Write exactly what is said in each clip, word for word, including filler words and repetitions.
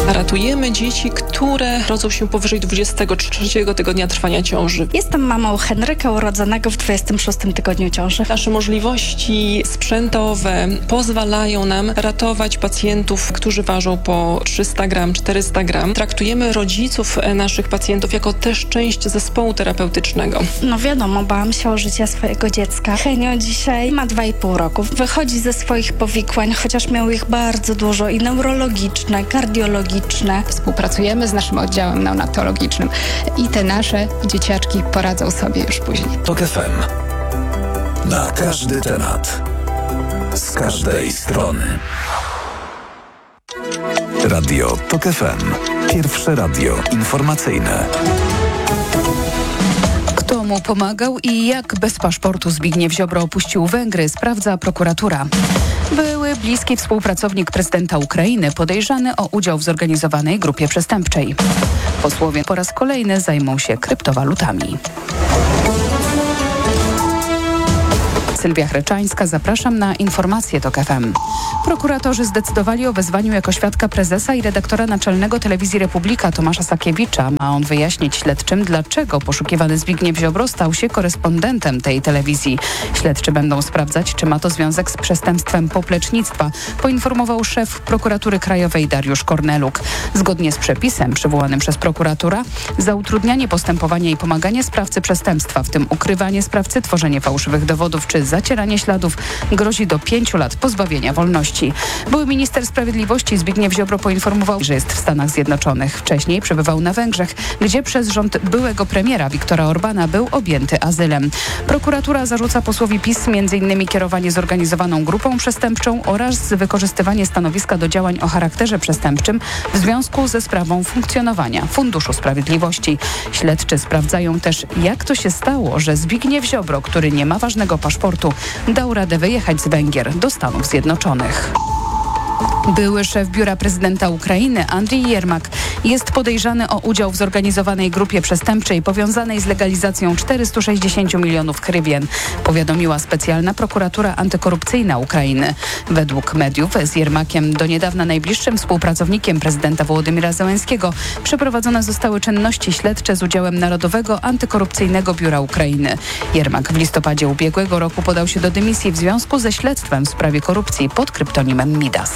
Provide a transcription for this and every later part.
Ratujemy dzieci, które rodzą się powyżej dwudziestego trzeciego tygodnia trwania ciąży. Jestem mamą Henryka, urodzonego w dwudziestym szóstym tygodniu ciąży. Nasze możliwości sprzętowe pozwalają nam ratować pacjentów, którzy ważą po trzysta gram, czterysta gram. Traktujemy rodziców naszych pacjentów jako też część zespołu terapeutycznego. No wiadomo, bałam się o życie swojego dziecka. Henio dzisiaj ma dwa i pół roku. Wychodzi ze swoich powikłań, chociaż miał ich bardzo dużo i neurologiczne, kardiologiczne. Współpracujemy z naszym oddziałem neonatologicznym i te nasze dzieciaczki poradzą sobie już później. Tok F M. Na każdy temat. Z każdej strony. Radio Tok F M. Pierwsze radio informacyjne. Kto mu pomagał i jak bez paszportu Zbigniew Ziobro opuścił Węgry, sprawdza prokuratura. Były bliski współpracownik prezydenta Ukrainy podejrzany o udział w zorganizowanej grupie przestępczej. Posłowie po raz kolejny zajmą się kryptowalutami. Sylwia Chreczańska, zapraszam na informacje Tok F M. Prokuratorzy zdecydowali o wezwaniu jako świadka prezesa i redaktora naczelnego Telewizji Republika Tomasza Sakiewicza. Ma on wyjaśnić śledczym, dlaczego poszukiwany Zbigniew Ziobro stał się korespondentem tej telewizji. Śledczy będą sprawdzać, czy ma to związek z przestępstwem poplecznictwa, poinformował szef Prokuratury Krajowej Dariusz Korneluk. Zgodnie z przepisem przywołanym przez prokuratura, za utrudnianie postępowania i pomaganie sprawcy przestępstwa, w tym ukrywanie sprawcy, tworzenie fałszywych dowodów czy zacieranie śladów, grozi do pięciu lat pozbawienia wolności. Były minister sprawiedliwości Zbigniew Ziobro poinformował, że jest w Stanach Zjednoczonych. Wcześniej przebywał na Węgrzech, gdzie przez rząd byłego premiera Viktora Orbana był objęty azylem. Prokuratura zarzuca posłowi PiS m.in. kierowanie zorganizowaną grupą przestępczą oraz wykorzystywanie stanowiska do działań o charakterze przestępczym w związku ze sprawą funkcjonowania Funduszu Sprawiedliwości. Śledczy sprawdzają też, jak to się stało, że Zbigniew Ziobro, który nie ma ważnego paszportu, dał radę wyjechać z Węgier do Stanów Zjednoczonych. Były szef biura prezydenta Ukrainy Andrii Jermak jest podejrzany o udział w zorganizowanej grupie przestępczej powiązanej z legalizacją czterystu sześćdziesięciu milionów hrywien, powiadomiła specjalna prokuratura antykorupcyjna Ukrainy. Według mediów z Jermakiem, do niedawna najbliższym współpracownikiem prezydenta Wołodymyra Zełenskiego, przeprowadzone zostały czynności śledcze z udziałem Narodowego Antykorupcyjnego Biura Ukrainy. Jermak w listopadzie ubiegłego roku podał się do dymisji w związku ze śledztwem w sprawie korupcji pod kryptonimem Midas.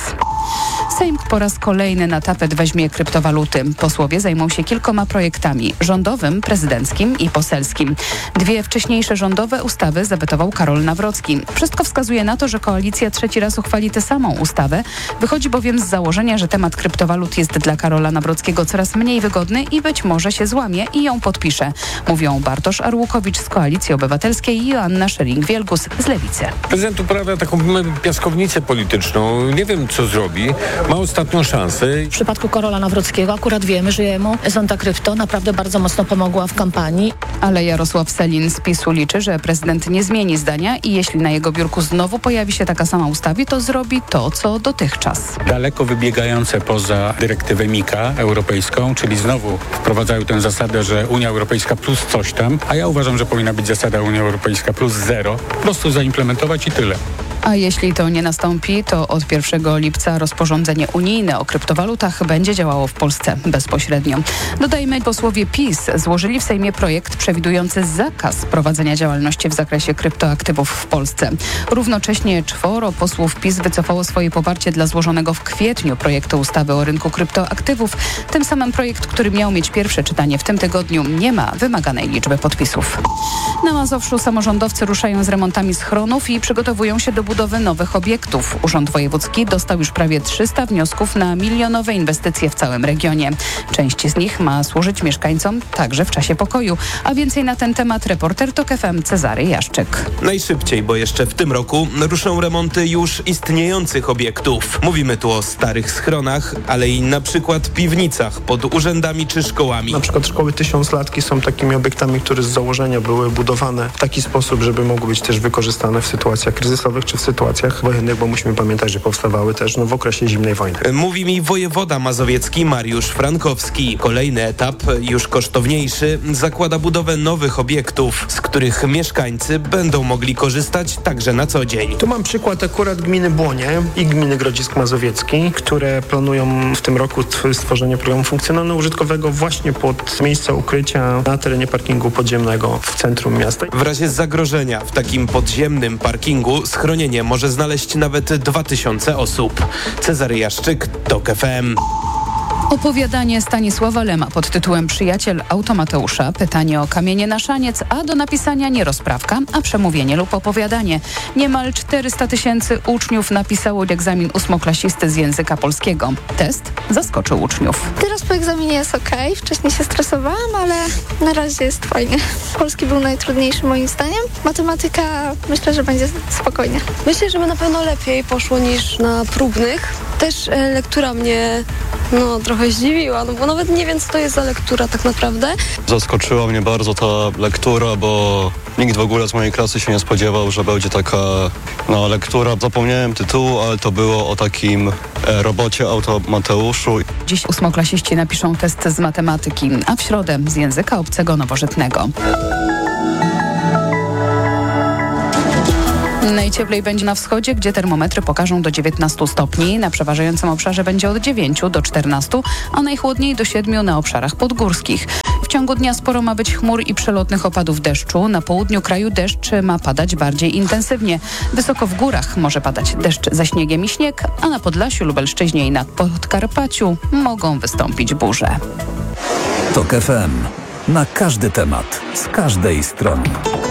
Sejm po raz kolejny na tapet weźmie kryptowaluty. Posłowie zajmą się kilkoma projektami: rządowym, prezydenckim i poselskim. Dwie wcześniejsze rządowe ustawy zawetował Karol Nawrocki. Wszystko wskazuje na to, że koalicja trzeci raz uchwali tę samą ustawę. Wychodzi bowiem z założenia, że temat kryptowalut jest dla Karola Nawrockiego coraz mniej wygodny i być może się złamie i ją podpisze. Mówią Bartosz Arłukowicz z Koalicji Obywatelskiej i Joanna Schering-Wielgus z Lewicy. Prezydent uprawia taką piaskownicę polityczną. Nie wiem, co zrobi. Ma ostatnią szansę. W przypadku Karola Nawrockiego akurat wiemy, że jemu Zonda Krypto naprawdę bardzo mocno pomogła w kampanii. Ale Jarosław Sellin z PiSu liczy, że prezydent nie zmieni zdania i jeśli na jego biurku znowu pojawi się taka sama ustawa, to zrobi to, co dotychczas. Daleko wybiegające poza dyrektywę Mika europejską, czyli znowu wprowadzają tę zasadę, że Unia Europejska plus coś tam, a ja uważam, że powinna być zasada Unia Europejska plus zero. Po prostu zaimplementować i tyle. A jeśli to nie nastąpi, to od pierwszego lipca rozporządzenie unijne o kryptowalutach będzie działało w Polsce bezpośrednio. Dodajmy, posłowie PiS złożyli w Sejmie projekt przewidujący zakaz prowadzenia działalności w zakresie kryptoaktywów w Polsce. Równocześnie czworo posłów PiS wycofało swoje poparcie dla złożonego w kwietniu projektu ustawy o rynku kryptoaktywów. Tym samym projekt, który miał mieć pierwsze czytanie w tym tygodniu, nie ma wymaganej liczby podpisów. Na Mazowszu samorządowcy ruszają z remontami schronów i przygotowują się do budowy nowych obiektów. Urząd Wojewódzki dostał już prawie trzysta wniosków na milionowe inwestycje w całym regionie. Część z nich ma służyć mieszkańcom także w czasie pokoju. A więcej na ten temat reporter Tok F M Cezary Jaszczyk. Najszybciej, bo jeszcze w tym roku ruszą remonty już istniejących obiektów. Mówimy tu o starych schronach, ale i na przykład piwnicach pod urzędami czy szkołami. Na przykład szkoły tysiąclatki są takimi obiektami, które z założenia były budowane w taki sposób, żeby mogły być też wykorzystane w sytuacjach kryzysowych czy w w sytuacjach wojennych, bo musimy pamiętać, że powstawały też no, w okresie zimnej wojny. Mówi mi wojewoda mazowiecki Mariusz Frankowski. Kolejny etap, już kosztowniejszy, zakłada budowę nowych obiektów, z których mieszkańcy będą mogli korzystać także na co dzień. Tu mam przykład akurat gminy Błonie i gminy Grodzisk Mazowiecki, które planują w tym roku stworzenie programu funkcjonalno-użytkowego właśnie pod miejsca ukrycia na terenie parkingu podziemnego w centrum miasta. W razie zagrożenia w takim podziemnym parkingu schronienie może znaleźć nawet dwa tysiące osób. Cezary Jaszczyk, TOK F M. Opowiadanie Stanisława Lema pod tytułem Przyjaciel Automateusza, pytanie o kamienie na szaniec, a do napisania nie rozprawka, a przemówienie lub opowiadanie. Niemal czterysta tysięcy uczniów napisało egzamin ósmoklasisty z języka polskiego. Test zaskoczył uczniów. Teraz po egzaminie jest okej. Wcześniej się stresowałam, ale na razie jest fajnie. Polski był najtrudniejszy moim zdaniem. Matematyka myślę, że będzie spokojnie. Myślę, że by na pewno lepiej poszło niż na próbnych. Też e, lektura mnie no, trochę zdziwiła, no bo nawet nie wiem, co to jest za lektura tak naprawdę. Zaskoczyła mnie bardzo ta lektura, bo nikt w ogóle z mojej klasy się nie spodziewał, że będzie taka no, lektura. Zapomniałem tytułu, ale to było o takim e, robocie Automateuszu. Dziś ósmoklasiści napiszą test z matematyki, a w środę z języka obcego nowożytnego. Najcieplej będzie na wschodzie, gdzie termometry pokażą do dziewiętnastu stopni. Na przeważającym obszarze będzie od dziewięciu do czternastu, a najchłodniej do siedmiu na obszarach podgórskich. W ciągu dnia sporo ma być chmur i przelotnych opadów deszczu. Na południu kraju deszcz ma padać bardziej intensywnie. Wysoko w górach może padać deszcz ze śniegiem i śnieg, a na Podlasiu, Lubelszczyźnie i na Podkarpaciu mogą wystąpić burze. TOK F M. Na każdy temat, z każdej strony.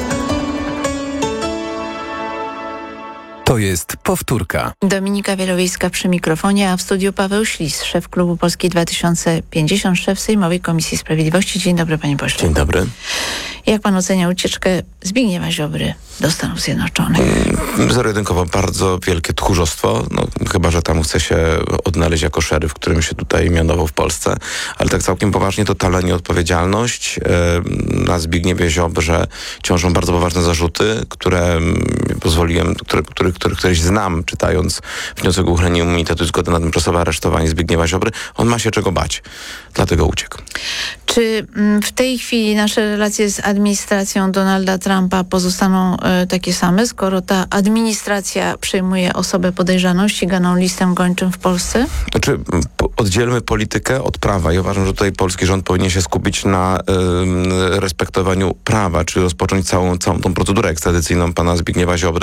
To jest powtórka. Dominika Wielowiejska przy mikrofonie, a w studiu Paweł Ślis, szef Klubu Polski dwa tysiące pięćdziesiąt, szef Sejmowej Komisji Sprawiedliwości. Dzień dobry, panie pośle. Dzień dobry. Jak pan ocenia ucieczkę Zbigniewa Ziobry do Stanów Zjednoczonych? Zero-jedynkowo bardzo wielkie tchórzostwo, no, chyba że tam chce się odnaleźć jako szeryf, którym się tutaj mianował w Polsce, ale tak całkiem poważnie totalna nieodpowiedzialność. E, na Zbigniewie Ziobrze ciążą bardzo poważne zarzuty, które pozwoliłem, które, które, które, któreś znam, czytając wniosek o uchylenie immunitetu i zgodę na tymczasowe aresztowanie Zbigniewa Ziobry. On ma się czego bać, dlatego uciekł. Czy w tej chwili nasze relacje z administracją Donalda Trumpa pozostaną y, takie same, skoro ta administracja przejmuje osobę podejrzaną, ściganą listem gończym w Polsce? Znaczy, po, oddzielmy politykę od prawa i uważam, że tutaj polski rząd powinien się skupić na y, respektowaniu prawa, czy rozpocząć całą, całą tą procedurę ekstradycyjną pana Zbigniewa Ziobry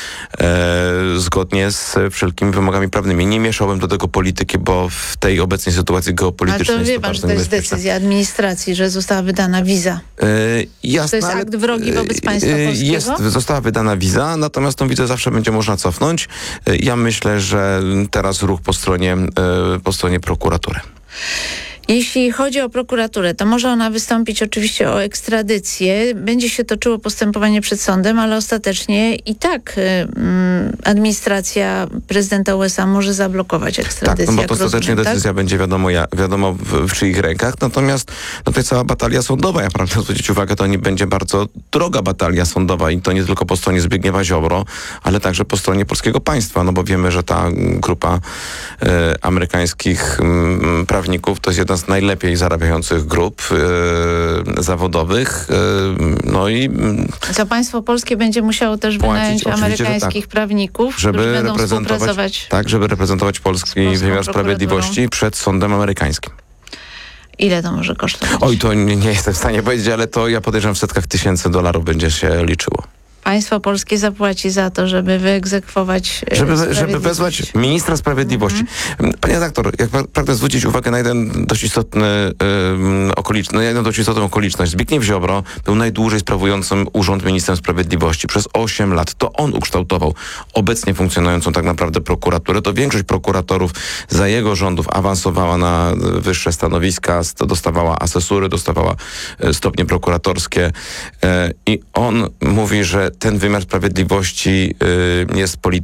y, zgodnie z wszelkimi wymogami prawnymi. Nie mieszałbym do tego polityki, bo w tej obecnej sytuacji geopolitycznej Ale to wie pan, że to jest decyzja administracji, że została wydana wiza. Yy, jasne, to jest ale, akt wrogi wobec państwa yy, polskiego? Jest, została wydana wiza, natomiast tą wizę zawsze będzie można cofnąć. Yy, ja myślę, że teraz ruch po stronie, yy, po stronie prokuratury. Jeśli chodzi o prokuraturę, to może ona wystąpić oczywiście o ekstradycję. Będzie się toczyło postępowanie przed sądem, ale ostatecznie i tak um, administracja prezydenta U S A może zablokować ekstradycję. Tak, no bo to ostatecznie rozumiem, decyzja tak? będzie wiadomo, ja, wiadomo w, w czyich rękach. Natomiast no, to jest cała batalia sądowa. Ja pragnę zwrócić uwagę, to nie będzie bardzo droga batalia sądowa i to nie tylko po stronie Zbigniewa Ziobro, ale także po stronie polskiego państwa, no bo wiemy, że ta grupa e, amerykańskich m, prawników to jest jedna z najlepiej zarabiających grup e, zawodowych. E, no i... Co państwo polskie będzie musiało też wynająć płacić, amerykańskich tak, prawników, żeby którzy będą reprezentować, współpracować. tak, żeby reprezentować polski wymiar sprawiedliwości przed sądem amerykańskim. Ile to może kosztować? Oj, to nie, nie jestem w stanie powiedzieć, ale to ja podejrzewam w setkach tysięcy dolarów będzie się liczyło. Państwo polskie zapłaci za to, żeby wyegzekwować Żeby, żeby wezwać ministra sprawiedliwości. Mm-hmm. Panie redaktor, jak pragnę zwrócić uwagę na jeden dość istotny yy, okoliczność, na jedną dość istotną okoliczność. Zbigniew Ziobro był najdłużej sprawującym urząd ministrem sprawiedliwości. Przez osiem lat to on ukształtował obecnie funkcjonującą tak naprawdę prokuraturę. To większość prokuratorów za jego rządów awansowała na wyższe stanowiska, dostawała asesury, dostawała stopnie prokuratorskie yy, i on mówi, że ten wymiar sprawiedliwości y, jest politycznym.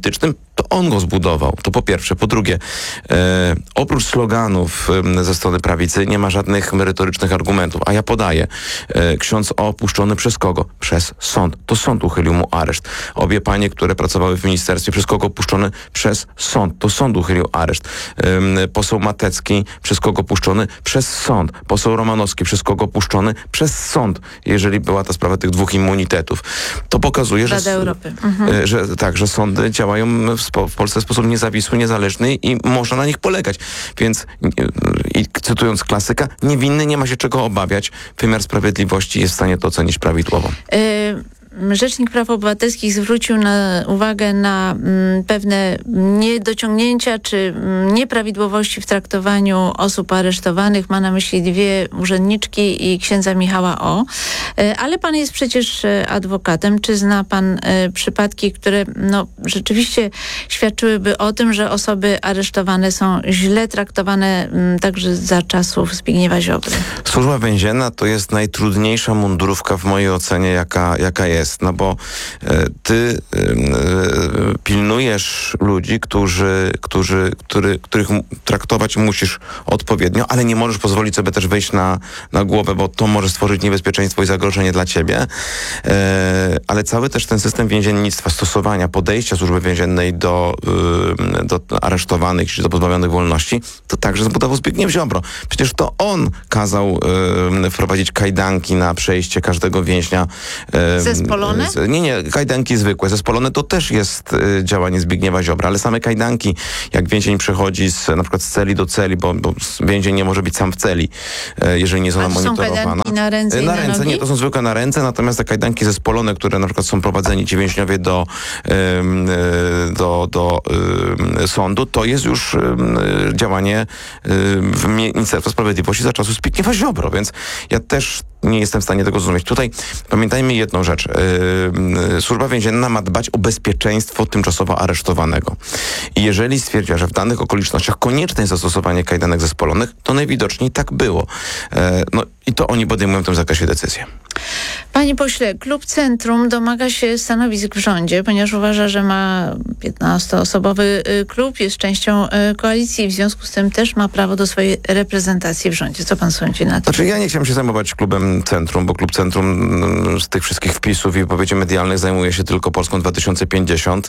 To on go zbudował. To po pierwsze. Po drugie, e, oprócz sloganów e, ze strony prawicy nie ma żadnych merytorycznych argumentów. A ja podaję. E, ksiądz opuszczony przez kogo? Przez sąd. To sąd uchylił mu areszt. Obie panie, które pracowały w ministerstwie, przez kogo puszczony? Przez sąd. To sąd uchylił areszt. E, poseł Matecki, przez kogo puszczony? Przez sąd. Poseł Romanowski, przez kogo puszczony? Przez sąd. Jeżeli była ta sprawa tych dwóch immunitetów. To pokazuje, że, Rada Europy. Mhm. że tak, że sądy działają w, spo, w Polsce w sposób niezawisły, niezależny i można na nich polegać. Więc i cytując klasyka, niewinny nie ma się czego obawiać. Wymiar sprawiedliwości jest w stanie to ocenić prawidłowo. Y- Rzecznik Praw Obywatelskich zwrócił na, uwagę na m, pewne niedociągnięcia czy m, nieprawidłowości w traktowaniu osób aresztowanych. Ma na myśli dwie urzędniczki i księdza Michała O. E, ale pan jest przecież adwokatem. Czy zna pan e, przypadki, które no, rzeczywiście świadczyłyby o tym, że osoby aresztowane są źle traktowane m, także za czasów Zbigniewa Ziobry? Służba więzienna to jest najtrudniejsza mundurówka w mojej ocenie, jaka, jaka jest. No bo e, ty e, pilnujesz ludzi, którzy, którzy, który, których traktować musisz odpowiednio, ale nie możesz pozwolić sobie też wejść na, na głowę, bo to może stworzyć niebezpieczeństwo i zagrożenie dla ciebie. E, ale cały też ten system więziennictwa, stosowania, podejścia służby więziennej do, y, do aresztowanych czy do pozbawionych wolności, to także zbudował Zbigniew Ziobro. Przecież to on kazał y, wprowadzić kajdanki na przejście każdego więźnia. Y, Zespolone? Z, nie, nie, kajdanki zwykłe. Zespolone to też jest y, działanie Zbigniewa Ziobra, ale same kajdanki, jak więzień przechodzi z, na przykład z celi do celi, bo, bo więzień nie może być sam w celi, y, jeżeli nie jest ona monitorowana. A to są kajdanki na ręce i na na ręce, nogi? nie, to są zwykłe na ręce, natomiast te kajdanki zespolone, które na przykład są prowadzeni ci więźniowie do, y, do, do y, sądu, to jest już y, działanie y, w Ministerstwa Sprawiedliwości za czasów Zbigniewa Ziobro, więc ja też nie jestem w stanie tego zrozumieć. Tutaj pamiętajmy jedną rzecz. Yy, służba więzienna ma dbać o bezpieczeństwo tymczasowo aresztowanego. I jeżeli stwierdziła, że w danych okolicznościach konieczne jest zastosowanie kajdanek zespolonych, to najwidoczniej tak było. Yy, no i to oni podejmują w tym zakresie decyzje. Panie pośle, Klub Centrum domaga się stanowisk w rządzie, ponieważ uważa, że ma piętnastoosobowy klub, jest częścią koalicji i w związku z tym też ma prawo do swojej reprezentacji w rządzie. Co pan sądzi na to? Znaczy ja nie chciałem się zajmować Klubem Centrum, bo Klub Centrum z tych wszystkich wpisów i wypowiedzi medialnych zajmuje się tylko Polską dwa tysiące pięćdziesiąt.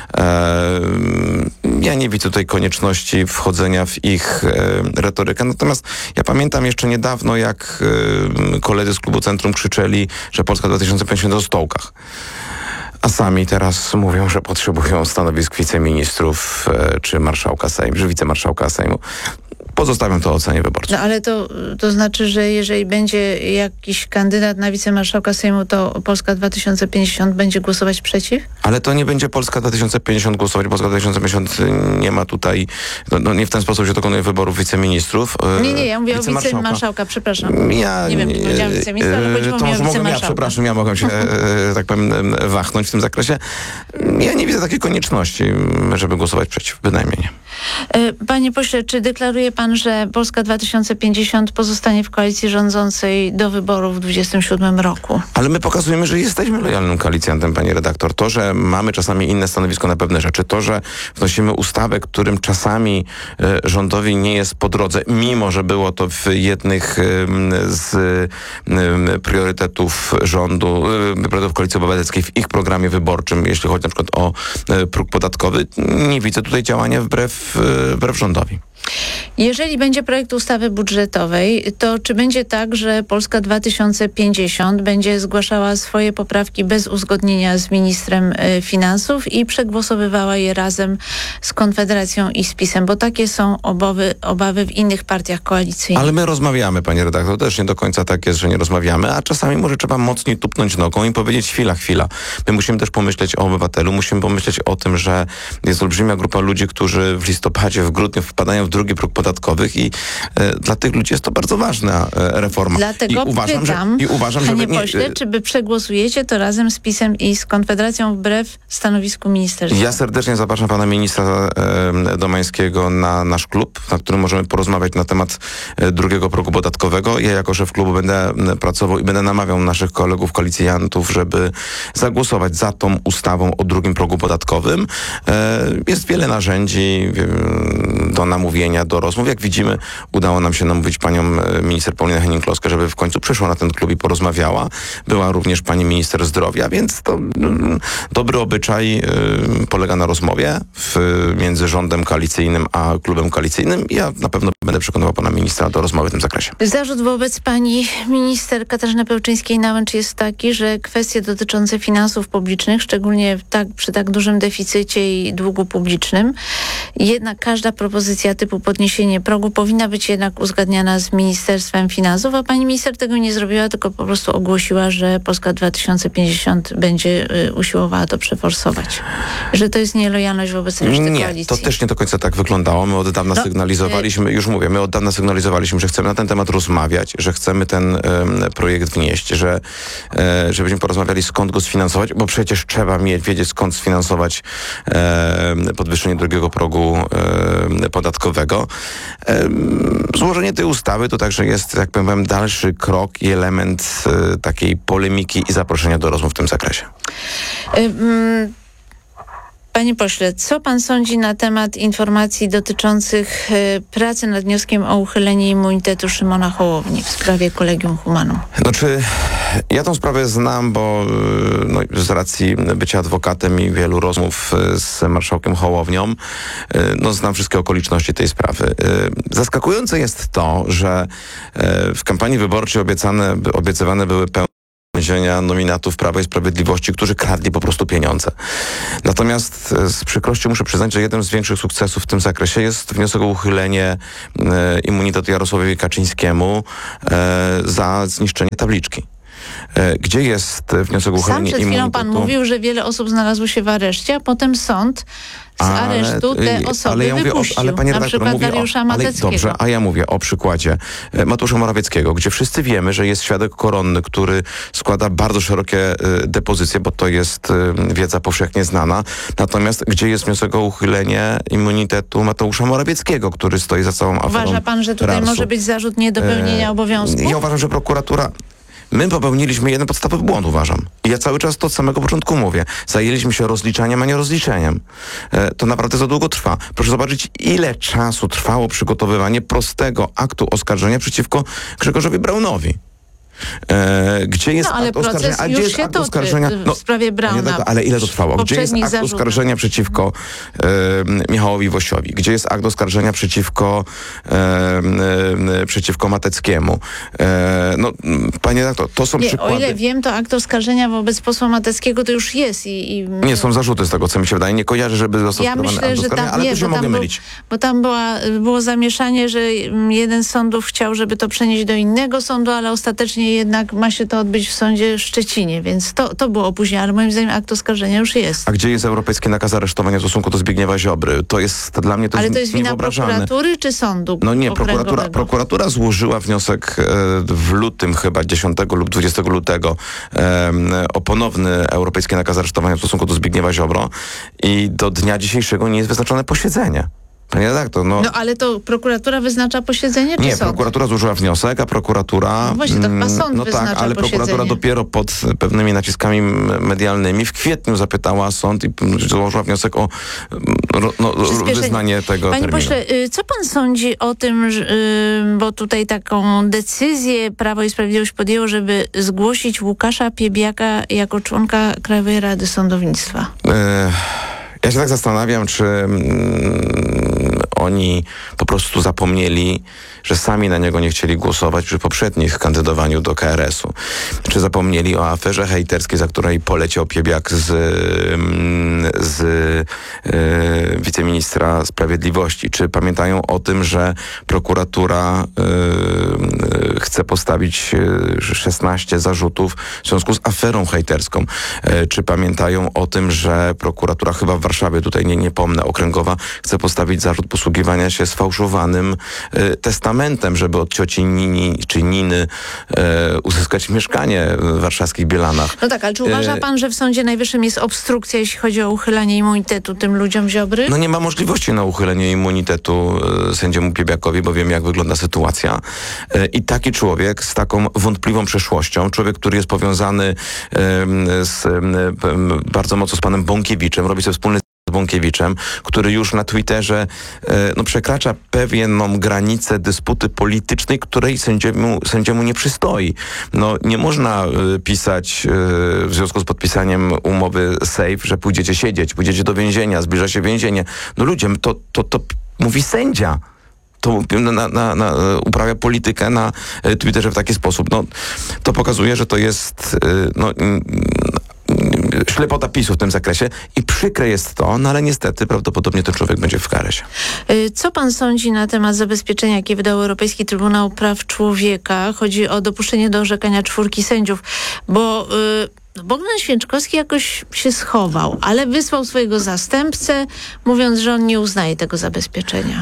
Eee, ja nie widzę tutaj konieczności wchodzenia w ich e, retorykę. Natomiast ja pamiętam jeszcze niedawno, jak e, koledzy z Klubu Centrum krzyczeli, że Polska dwa tysiące pięćdziesiąt o stołkach. A sami teraz mówią, że potrzebują stanowisk wiceministrów e, czy marszałka Sejmu, czy wicemarszałka Sejmu. Pozostawiam to ocenie wyborczej. No ale to, to znaczy, że jeżeli będzie jakiś kandydat na wicemarszałka Sejmu, to Polska dwa tysiące pięćdziesiąt będzie głosować przeciw? Ale to nie będzie Polska dwa tysiące pięćdziesiąt głosować. Polska dwa tysiące pięćdziesiąt nie ma tutaj, no, no nie w ten sposób się dokonuje wyborów wiceministrów. Nie, nie, ja mówię o wicemarszałka, przepraszam. Ja, nie wiem, czy powiedziałam wiceministra, ale chodziło mi o wicemarszałka. Ja, przepraszam, ja mogłem się, tak powiem, wachnąć w tym zakresie. Ja nie widzę takiej konieczności, żeby głosować przeciw, bynajmniej nie. Panie pośle, czy deklaruje pan, że Polska dwa tysiące pięćdziesiąt pozostanie w koalicji rządzącej do wyborów w dwudziestym siódmym roku? Ale my pokazujemy, że jesteśmy lojalnym koalicjantem, pani redaktor. To, że mamy czasami inne stanowisko na pewne rzeczy, to, że wnosimy ustawę, którym czasami e, rządowi nie jest po drodze, mimo że było to w jednych e, z e, priorytetów rządu, e, priorytetów Koalicji Obywatelskiej w ich programie wyborczym, jeśli chodzi na przykład o e, próg podatkowy, nie widzę tutaj działania wbrew, e, wbrew rządowi. Jeżeli będzie projekt ustawy budżetowej, to czy będzie tak, że Polska dwa tysiące pięćdziesiąt będzie zgłaszała swoje poprawki bez uzgodnienia z ministrem y, finansów i przegłosowywała je razem z Konfederacją i z PiS-em? Bo takie są obawy, obawy w innych partiach koalicyjnych. Ale my rozmawiamy, panie redaktor. Też nie do końca tak jest, że nie rozmawiamy, a czasami może trzeba mocniej tupnąć nogą i powiedzieć chwila, chwila. My musimy też pomyśleć o obywatelu, musimy pomyśleć o tym, że jest olbrzymia grupa ludzi, którzy w listopadzie, w grudniu wpadają w drugi próg podatkowy podatkowych i e, dla tych ludzi jest to bardzo ważna e, reforma. Dlatego I uważam, pytam, że, i uważam, panie że nie, pośle, czy wy przegłosujecie to razem z PiS-em i z Konfederacją wbrew stanowisku ministerstwa? Ja serdecznie zapraszam pana ministra e, Domańskiego na nasz klub, na którym możemy porozmawiać na temat e, drugiego progu podatkowego. Ja jako szef klubu będę m, pracował i będę namawiał naszych kolegów, koalicjantów, żeby zagłosować za tą ustawą o drugim progu podatkowym. E, jest wiele narzędzi e, do namówienia, do rozmów. Jak widzimy, udało nam się namówić panią e, minister Paulinę Henning-Kloskę, żeby w końcu przyszła na ten klub i porozmawiała. Była również pani minister zdrowia, więc to mm, dobry obyczaj y, polega na rozmowie w, między rządem koalicyjnym a klubem koalicyjnym. Ja na pewno będę przekonywał pana ministra do rozmowy w tym zakresie. Zarzut wobec pani minister Katarzyny Pełczyńskiej-Nałęcz jest taki, że kwestie dotyczące finansów publicznych, szczególnie tak, przy tak dużym deficycie i długu publicznym, jednak każda propozycja typu podniesienie progu powinna być jednak uzgadniana z Ministerstwem Finansów, a pani minister tego nie zrobiła, tylko po prostu ogłosiła, że Polska dwa tysiące pięćdziesiąt będzie y, usiłowała to przeforsować. Że to jest nielojalność wobec reszty nie, koalicji. to też nie do końca tak wyglądało. My od dawna No, sygnalizowaliśmy, już mówię, my od dawna sygnalizowaliśmy, że chcemy na ten temat rozmawiać, że chcemy ten um, projekt wnieść, że e, żebyśmy porozmawiali, skąd go sfinansować, bo przecież trzeba mieć, wiedzieć, skąd sfinansować e, podwyższenie drugiego progu e, podatkowego. E, złożenie tej ustawy to także jest, jak powiem, dalszy krok i element e, takiej polemiki i zaproszenia do rozmów w tym zakresie. Y, Panie pośle, co pan sądzi na temat informacji dotyczących y, pracy nad wnioskiem o uchylenie immunitetu Szymona Hołowni w sprawie Collegium Humanum? Znaczy, ja tą sprawę znam, bo no, z racji bycia adwokatem i wielu rozmów z marszałkiem Hołownią, no, znam wszystkie okoliczności tej sprawy. Zaskakujące jest to, że w kampanii wyborczej obiecane, obiecywane były pełne więzienia nominatów Prawa i Sprawiedliwości, którzy kradli po prostu pieniądze. Natomiast z przykrością muszę przyznać, że jednym z większych sukcesów w tym zakresie jest wniosek o uchylenie e, immunitetu Jarosławowi Kaczyńskiemu e, za zniszczenie tabliczki. E, gdzie jest wniosek o uchylenie Sam przed chwilą immunitetu? pan mówił, że wiele osób znalazło się w areszcie, a potem sąd z ale, aresztu te osoby ale ja mówię wypuścił. o, ale panie na redaktor, przykład mówię Dariusza o, ale Mateckiego. dobrze, a ja mówię o przykładzie Mateusza Morawieckiego, gdzie wszyscy wiemy, że jest świadek koronny, który składa bardzo szerokie y, depozycje, bo to jest y, wiedza powszechnie znana. Natomiast gdzie jest wniosek o uchylenie immunitetu Mateusza Morawieckiego, który stoi za całą aferą Uważa pan, że tutaj Rarsu. może być zarzut niedopełnienia e, obowiązków? Ja uważam, że prokuratura... My popełniliśmy jeden podstawowy błąd, uważam. I ja cały czas to od samego początku mówię. Zajęliśmy się rozliczaniem, a nie rozliczeniem. E, to naprawdę za długo trwa. Proszę zobaczyć, ile czasu trwało przygotowywanie prostego aktu oskarżenia przeciwko Grzegorzowi Braunowi. E, gdzie jest no, ale akt oskarżenia? A już gdzie jest się akt toczy oskarżenia? w sprawie Brauna. Tak, ale ile to trwało? Gdzie jest akt zarzutach. oskarżenia przeciwko e, Michałowi Wosiowi? Gdzie jest akt oskarżenia przeciwko e, e, przeciwko Mateckiemu? E, no, panie redaktor, to są nie, przykłady. O ile wiem, to akt oskarżenia wobec posła Mateckiego to już jest. I, i... Nie, są zarzuty z tego, co mi się wydaje. Nie kojarzę, żeby został Ja skierowany myślę, akt że oskarżenia, tam, ale nie, tu się bo mogę tam, był, mylić. bo tam była, było zamieszanie, że jeden z sądów chciał, żeby to przenieść do innego sądu, ale ostatecznie jednak ma się to odbyć w sądzie w Szczecinie, więc to, to było opóźnione, ale moim zdaniem akt oskarżenia już jest. A gdzie jest europejski nakaz aresztowania w stosunku do Zbigniewa Ziobry? To jest dla mnie to Ale jest to jest wina niewyobrażalne. prokuratury czy sądu No nie, prokuratura, okręgowego? prokuratura złożyła wniosek e, w lutym chyba, dziesiątego lub dwudziestego lutego e, o ponowny europejski nakaz aresztowania w stosunku do Zbigniewa Ziobro i do dnia dzisiejszego nie jest wyznaczone posiedzenie. Panie redaktor, no... No ale to prokuratura wyznacza posiedzenie, czy Nie, sąd? prokuratura złożyła wniosek, a prokuratura... No właśnie, to chyba mm, sąd No tak, wyznacza ale prokuratura posiedzenie. dopiero pod pewnymi naciskami medialnymi w kwietniu zapytała sąd i złożyła wniosek o no, no, wyznanie tego Panie terminu. pośle, co pan sądzi o tym, że, bo tutaj taką decyzję Prawo i Sprawiedliwość podjęło, żeby zgłosić Łukasza Piebiaka jako członka Krajowej Rady Sądownictwa? E, ja się tak zastanawiam, czy mm, oni po prostu zapomnieli, że sami na niego nie chcieli głosować przy poprzednich kandydowaniu do K R S-u. Czy zapomnieli o aferze hejterskiej, za której poleciał Piebiak z, z e, wiceministra sprawiedliwości? Czy pamiętają o tym, że prokuratura e, chce postawić szesnaście zarzutów w związku z aferą hejterską? E, czy pamiętają o tym, że prokuratura chyba w Warszawie, tutaj nie, nie pomnę, okręgowa, chce postawić zarzut posłowi posługiwania się sfałszowanym e, testamentem, żeby od cioci Nini czy Niny e, uzyskać mieszkanie w warszawskich Bielanach. No tak, ale czy uważa pan, że w Sądzie Najwyższym jest obstrukcja, jeśli chodzi o uchylanie immunitetu tym ludziom Ziobry? No nie ma możliwości na uchylenie immunitetu e, sędziemu Piebiakowi, bo wiem, jak wygląda sytuacja. E, I taki człowiek z taką wątpliwą przeszłością, człowiek, który jest powiązany e, z, e, bardzo mocno z panem Bąkiewiczem, robi sobie wspólny z Bąkiewiczem, który już na Twitterze e, no, przekracza pewną granicę dysputy politycznej, której sędziemu, sędziemu nie przystoi. No, nie można e, pisać e, w związku z podpisaniem umowy safe, że pójdziecie siedzieć, pójdziecie do więzienia, zbliża się więzienie. No ludzie, to, to, to mówi sędzia. To na, na, na, uprawia politykę na Twitterze w taki sposób. No, to pokazuje, że to jest no, ślepota PiSu w tym zakresie i przykre jest to, no ale niestety prawdopodobnie ten człowiek będzie w karesie. Co pan sądzi na temat zabezpieczenia, jakie wydał Europejski Trybunał Praw Człowieka? Chodzi o dopuszczenie do orzekania czwórki sędziów, bo yy, Bogdan Święczkowski jakoś się schował, ale wysłał swojego zastępcę, mówiąc, że on nie uznaje tego zabezpieczenia.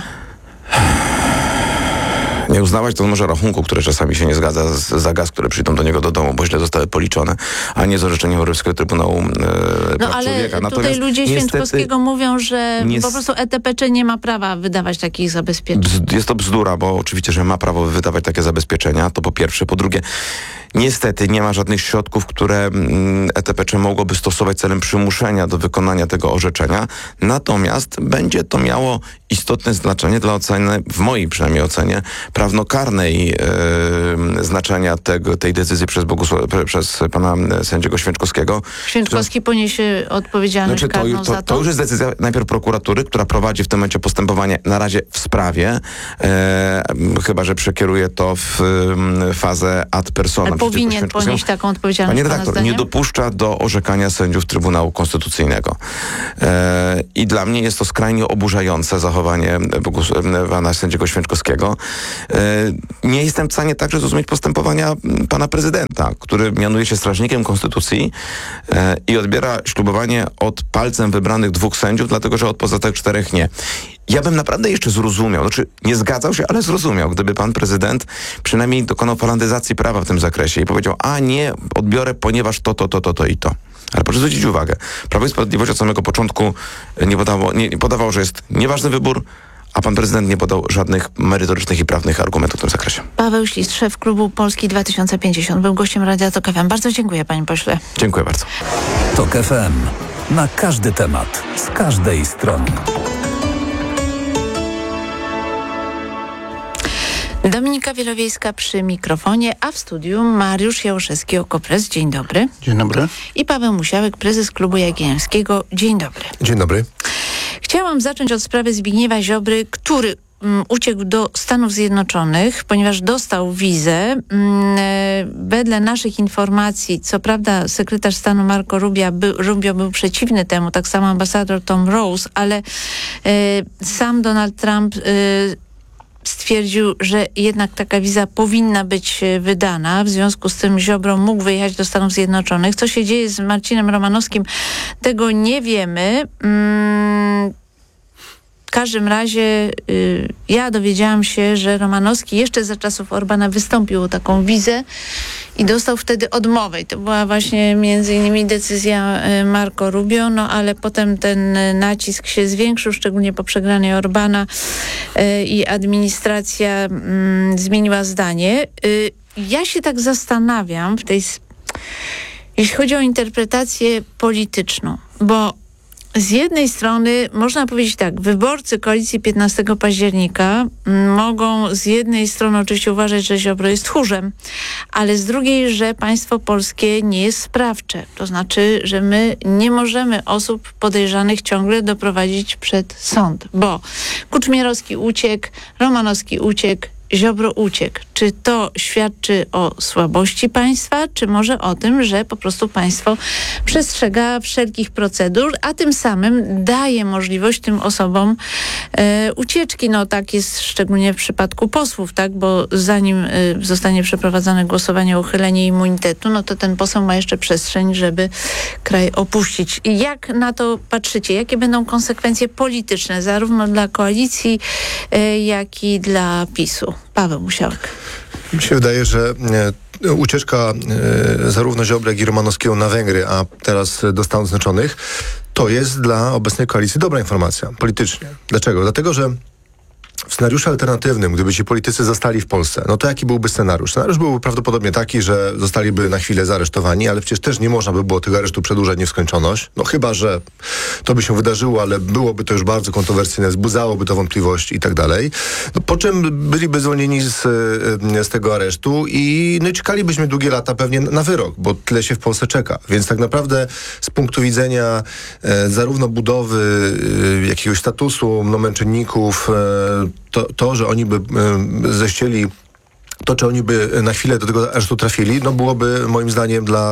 Nie uznawać to może rachunku, który czasami się nie zgadza z, za gaz, które przyjdą do niego do domu, bo źle zostały policzone, a nie z orzeczeniem Europejskiego Trybunału e, No Praw ale Człowieka. tutaj Natomiast ludzie niestety, Święczkowskiego mówią, że nies- po prostu E T P C nie ma prawa wydawać takich zabezpieczeń. bzd- jest to bzdura, bo oczywiście, że ma prawo wydawać takie zabezpieczenia, to po pierwsze. Po drugie, niestety nie ma żadnych środków, które mm, E T P C mogłoby stosować celem przymuszenia do wykonania tego orzeczenia. Natomiast będzie to miało istotne znaczenie dla oceny, w mojej przynajmniej ocenie, prawnokarnej e, znaczenia tego, tej decyzji przez, Bogusław, przez pana sędziego Święczkowskiego. Święczkowski poniesie odpowiedzialność Znaczy, to, karną to, za to? to już jest decyzja najpierw prokuratury, która prowadzi w tym momencie postępowanie na razie w sprawie, e, chyba że przekieruje to w m, fazę ad personam. Ale powinien ponieść taką odpowiedzialność. Panie redaktor, nie dopuszcza do orzekania sędziów Trybunału Konstytucyjnego. E, I dla mnie jest to skrajnie oburzające zachowanie Bogusława, pana sędziego Święczkowskiego. E, nie jestem w stanie także zrozumieć postępowania pana prezydenta, który mianuje się strażnikiem konstytucji e, i odbiera ślubowanie od palcem wybranych dwóch sędziów, dlatego że od pozostałych czterech nie. Ja bym naprawdę jeszcze zrozumiał, znaczy nie zgadzał się, ale zrozumiał, gdyby pan prezydent przynajmniej dokonał falandyzacji prawa w tym zakresie i powiedział, a nie, odbiorę, ponieważ to, to, to, to, to i to. Ale proszę zwrócić uwagę, Prawo i Sprawiedliwość od samego początku nie podawało, nie, nie podawało, że jest nieważny wybór, a pan prezydent nie podał żadnych merytorycznych i prawnych argumentów w tym zakresie. Paweł Ślist, szef klubu Polski dwa tysiące pięćdziesiąt, był gościem Radia Tok F M. Bardzo dziękuję, panie pośle. Dziękuję bardzo. Tok F M. Na każdy temat, z każdej strony. Dominika Wielowiejska przy mikrofonie, a w studiu Mariusz Jałuszewski, Okopres. Dzień dobry. Dzień dobry. I Paweł Musiałek, prezes Klubu Jagiellońskiego. Dzień dobry. Dzień dobry. Chciałam zacząć od sprawy Zbigniewa Ziobry, który um, uciekł do Stanów Zjednoczonych, ponieważ dostał wizę. Um, wedle naszych informacji, co prawda sekretarz stanu Marco Rubio, by, Rubio był przeciwny temu, tak samo ambasador Tom Rose, ale e, sam Donald Trump e, stwierdził, że jednak taka wiza powinna być wydana. W związku z tym Ziobro mógł wyjechać do Stanów Zjednoczonych. Co się dzieje z Marcinem Romanowskim, tego nie wiemy. Mm, w każdym razie y, ja dowiedziałam się, że Romanowski jeszcze za czasów Orbana wystąpił o taką wizę i dostał wtedy odmowę. I to była właśnie między innymi decyzja y, Marco Rubio, no ale potem ten y, nacisk się zwiększył, szczególnie po przegranej Orbana y, i administracja y, zmieniła zdanie. Y, ja się tak zastanawiam w tej, jeśli chodzi o interpretację polityczną, bo z jednej strony można powiedzieć tak, wyborcy koalicji piętnastego października mogą z jednej strony oczywiście uważać, że Ziobro jest tchórzem, ale z drugiej, że państwo polskie nie jest sprawcze. To znaczy, że my nie możemy osób podejrzanych ciągle doprowadzić przed sąd, bo Kuczmierowski uciekł, Romanowski uciekł, Ziobro uciekł. Czy to świadczy o słabości państwa, czy może o tym, że po prostu państwo przestrzega wszelkich procedur, a tym samym daje możliwość tym osobom e, ucieczki. No tak jest szczególnie w przypadku posłów, tak? Bo zanim e, zostanie przeprowadzone głosowanie o uchylenie immunitetu, no to ten poseł ma jeszcze przestrzeń, żeby kraj opuścić. Jak na to patrzycie? Jakie będą konsekwencje polityczne zarówno dla koalicji, e, jak i dla PiSu? Paweł Musiałek. Mi się wydaje, że e, ucieczka e, zarówno Ziobry, jak i Romanowskiego na Węgry, a teraz do Stanów Zjednoczonych, to jest dla obecnej koalicji dobra informacja politycznie. Dlaczego? Dlatego, że w scenariuszu alternatywnym, gdyby ci politycy zostali w Polsce, no to jaki byłby scenariusz? Scenariusz byłby prawdopodobnie taki, że zostaliby na chwilę zaaresztowani, ale przecież też nie można by było tego aresztu przedłużać w nieskończoność. No chyba, że to by się wydarzyło, ale byłoby to już bardzo kontrowersyjne, wzbudzałoby to wątpliwości i tak dalej. No, po czym byliby zwolnieni z, z tego aresztu i no i czekalibyśmy długie lata pewnie na wyrok, bo tyle się w Polsce czeka. Więc tak naprawdę z punktu widzenia e, zarówno budowy e, jakiegoś statusu no, męczenników, e, To, to, że oni by y, zechcieli, to, czy oni by na chwilę do tego aresztu trafili, no byłoby moim zdaniem dla,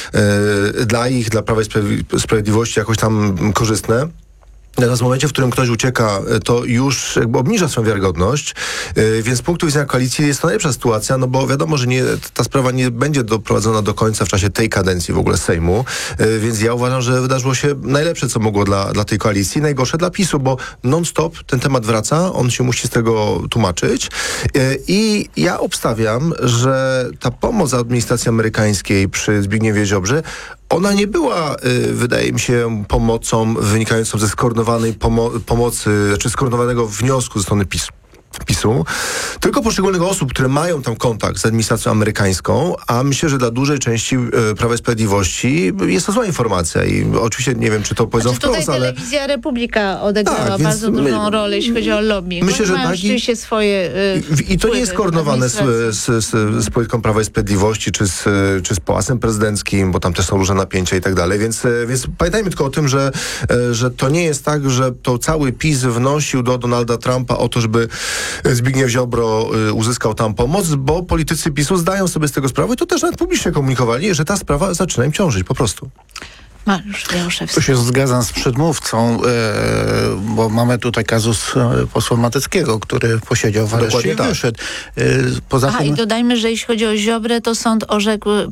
y, dla ich, dla Prawa i Sprawiedliwości jakoś tam korzystne. Natomiast w momencie, w którym ktoś ucieka, to już jakby obniża swoją wiarygodność, yy, więc z punktu widzenia koalicji jest to najlepsza sytuacja, no bo wiadomo, że nie, ta sprawa nie będzie doprowadzona do końca w czasie tej kadencji w ogóle Sejmu, yy, więc ja uważam, że wydarzyło się najlepsze, co mogło dla, dla tej koalicji, najgorsze dla PiSu, bo non-stop ten temat wraca, on się musi z tego tłumaczyć yy, i ja obstawiam, że ta pomoc administracji amerykańskiej przy Zbigniewie Ziobrze, ona nie była, y, wydaje mi się, pomocą wynikającą ze skoordynowanej pomo- pomocy, czy skoordynowanego wniosku ze strony PiSu. PiSu, tylko poszczególnych osób, które mają tam kontakt z administracją amerykańską, a myślę, że dla dużej części e, Prawa i Sprawiedliwości jest to zła informacja i oczywiście nie wiem, czy to powiedzą znaczy, wprost, tutaj ale... telewizja Republika odegrała tak, bardzo my, dużą rolę, jeśli chodzi o lobbying. Myślę, że mają tak. rzeczywiście swoje I, I to nie jest skoordynowane z, z, z, z polityką Prawa i Sprawiedliwości, czy z, czy z Pałacem Prezydenckim, bo tam też są różne napięcia i tak dalej, więc, więc pamiętajmy tylko o tym, że, że to nie jest tak, że to cały PiS wnosił do Donalda Trumpa o to, żeby Zbigniew Ziobro y, uzyskał tam pomoc, bo politycy PiSu zdają sobie z tego sprawę i to też nawet publicznie komunikowali, że ta sprawa zaczyna im ciążyć po prostu. Mariusz Jaroszewski. Tu się zgadzam z przedmówcą, e, bo mamy tutaj kazus e, posła Mateckiego, który posiedział w areszcie i tak. wyszedł. E, poza Aha, tym... i dodajmy, że jeśli chodzi o Ziobrę, to sąd orzekł